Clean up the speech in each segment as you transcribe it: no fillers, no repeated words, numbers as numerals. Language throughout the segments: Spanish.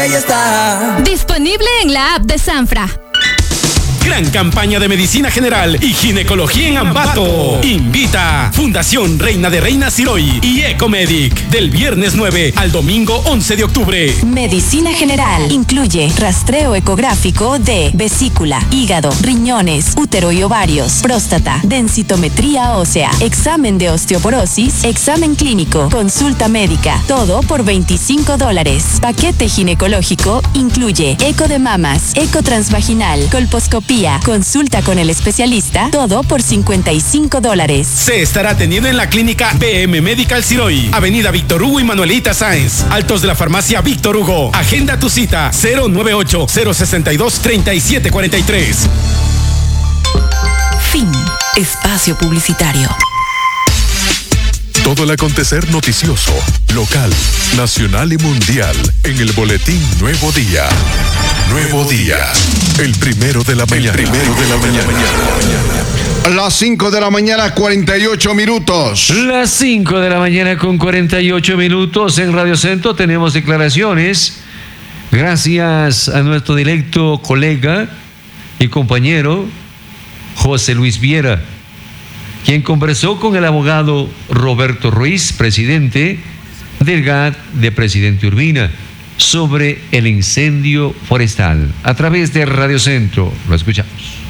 ella está. Disponible en la app de Sanfra. Gran campaña de medicina general y ginecología en Ambato. Invita Fundación Reina de Reinas Siroy y Ecomedic del viernes 9 al domingo 11 de octubre. Medicina general incluye rastreo ecográfico de vesícula, hígado, riñones, útero y ovarios, próstata, densitometría ósea, examen de osteoporosis, examen clínico, consulta médica, todo por $25. Paquete ginecológico incluye eco de mamas, eco transvaginal, colposcopía, consulta con el especialista, todo por $55. Se estará atendiendo en la clínica BM Medical Siroy, Avenida Víctor Hugo y Manuelita Sáenz, altos de la farmacia Víctor Hugo. Agenda tu cita 098-062-3743. Fin. Espacio publicitario. Todo el acontecer noticioso, local, nacional y mundial en el boletín Nuevo Día. Nuevo Día, el primero de la mañana. Las 5 de la mañana, 48 minutos. Las 5 de la mañana con 48 minutos en Radio Centro tenemos declaraciones. Gracias a nuestro directo colega y compañero José Luis Viera, quien conversó con el abogado Roberto Ruiz, presidente del GAT de Presidente Urbina, sobre el incendio forestal. A través de Radio Centro, lo escuchamos.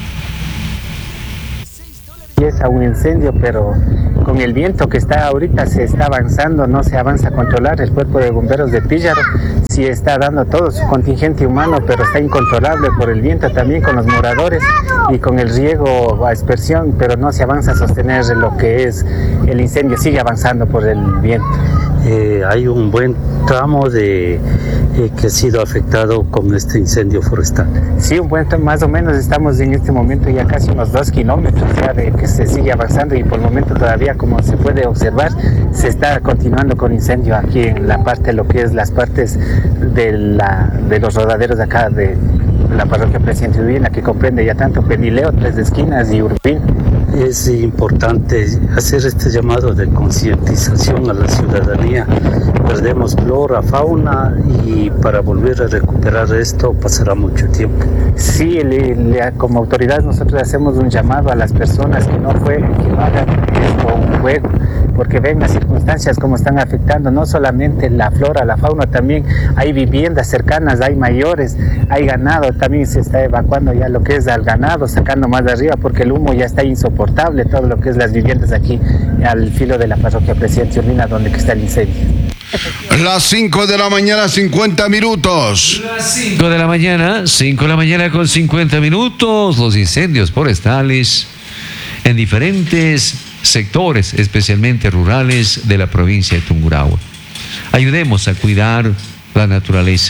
Empieza un incendio, pero con el viento que está ahorita se está avanzando, no se avanza a controlar. El cuerpo de bomberos de Píllaro sí está dando todo su contingente humano, pero está incontrolable por el viento, también con los moradores y con el riego a aspersión, pero no se avanza a sostener lo que es el incendio, sigue avanzando por el viento. Hay un buen tramo que ha sido afectado con este incendio forestal. Sí, un buen tramo, más o menos estamos en este momento ya casi unos 2 kilómetros ya de que se sigue avanzando, y por el momento todavía, como se puede observar, se está continuando con incendio aquí en la parte, lo que es las partes de los rodaderos de acá de la parroquia Presidente Urbina, que comprende ya tanto Penileo, Tres Esquinas y Urbina. Es importante hacer este llamado de concientización a la ciudadanía. Perdemos flora, fauna, y para volver a recuperar esto pasará mucho tiempo. Sí, como autoridad nosotros hacemos un llamado a las personas que no hagan esto un juego, porque ven las circunstancias como están afectando no solamente la flora, la fauna, también hay viviendas cercanas, hay mayores, hay ganado, también se está evacuando ya lo que es al ganado, sacando más de arriba porque el humo ya está insoportable, todo lo que es las viviendas aquí al filo de la parroquia Presidente Urbina, donde está el incendio. Las 5 de la mañana, 50 minutos. Las 5 de la mañana, 5 de la mañana con 50 minutos. Los incendios forestales en diferentes sectores, especialmente rurales de la provincia de Tungurahua. Ayudemos a cuidar la naturaleza.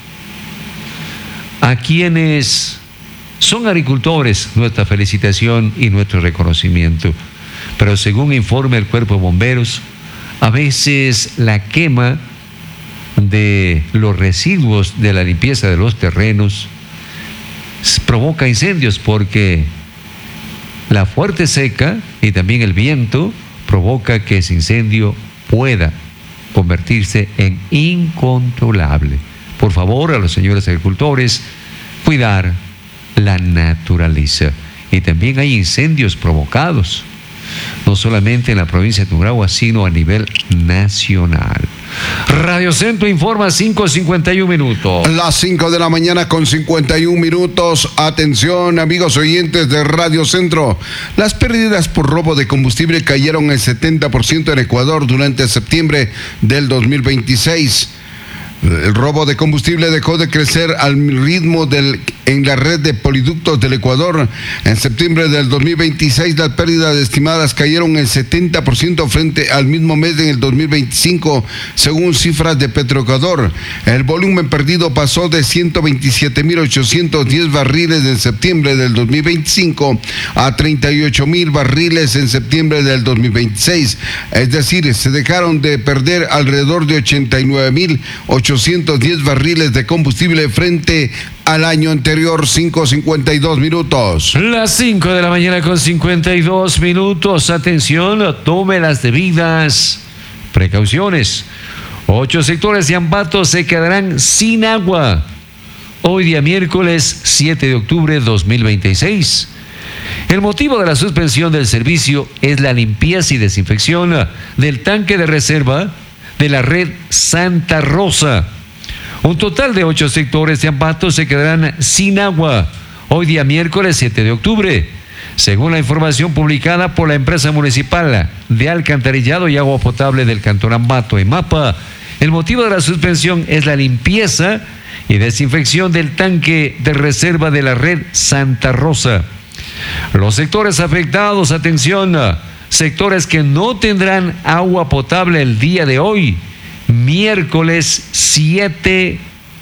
A quienes son agricultores, nuestra felicitación y nuestro reconocimiento. Pero según informa el Cuerpo de Bomberos, a veces la quema de los residuos de la limpieza de los terrenos provoca incendios, porque la fuerte seca y también el viento provoca que ese incendio pueda convertirse en incontrolable. Por favor, a los señores agricultores, cuidar la naturaleza. Y también hay incendios provocados, no solamente en la provincia de Tungurahua, sino a nivel nacional. Radio Centro informa, 5:51 minutos. Las 5 de la mañana con 51 minutos. Atención, amigos oyentes de Radio Centro. Las pérdidas por robo de combustible cayeron el 70% en Ecuador durante septiembre del 2026. El robo de combustible dejó de crecer al ritmo en la red de poliductos del Ecuador. En septiembre del 2026, las pérdidas estimadas cayeron el 70% frente al mismo mes en el 2025, según cifras de Petroecuador. El volumen perdido pasó de 127.810 barriles en septiembre del 2025 a 38.000 barriles en septiembre del 2026. Es decir, se dejaron de perder alrededor de 89.810 barriles de combustible frente al año anterior. 5:52 minutos. Las 5 de la mañana con 52 minutos. Atención, tome las debidas precauciones. 8 sectores de Ambato se quedarán sin agua. Hoy día miércoles 7 de octubre de 2026. El motivo de la suspensión del servicio es la limpieza y desinfección del tanque de reserva de la red Santa Rosa. Un total de 8 sectores de Ambato se quedarán sin agua hoy día miércoles 7 de octubre. Según la información publicada por la empresa municipal de alcantarillado y agua potable del Cantón Ambato, EMAPA, el motivo de la suspensión es la limpieza y desinfección del tanque de reserva de la red Santa Rosa. Los sectores afectados, atención, sectores que no tendrán agua potable el día de hoy, miércoles 7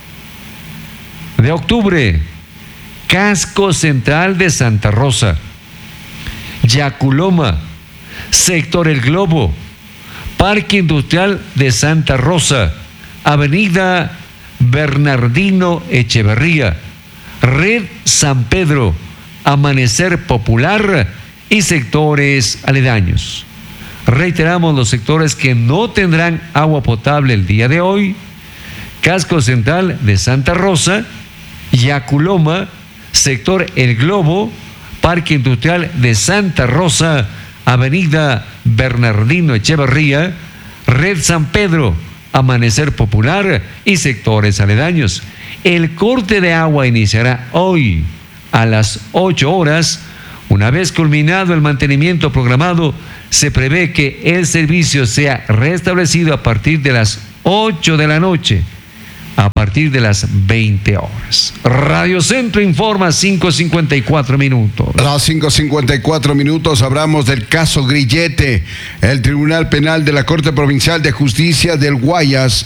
de octubre, Casco Central de Santa Rosa, Yaculoma, Sector El Globo, Parque Industrial de Santa Rosa, Avenida Bernardino Echeverría, Red San Pedro, Amanecer Popular y sectores aledaños. Reiteramos los sectores que no tendrán agua potable el día de hoy: Casco Central de Santa Rosa, Yaculoma, Sector El Globo, Parque Industrial de Santa Rosa, Avenida Bernardino Echeverría, Red San Pedro, Amanecer Popular y sectores aledaños. El corte de agua iniciará hoy a las 8 horas. Una vez culminado el mantenimiento programado, se prevé que el servicio sea restablecido a partir de las 8 de la noche, a partir de las 20 horas. Radio Centro informa, 5:54 minutos. A las 5:54 minutos hablamos del caso Grillete. El Tribunal Penal de la Corte Provincial de Justicia del Guayas